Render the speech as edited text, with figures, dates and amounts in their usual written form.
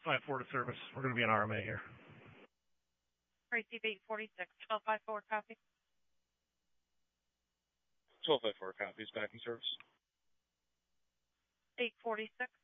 5-4 to service. We're going to be an RMA here. Receive 846, 1254 copy. 1254 copies, backing service. 846.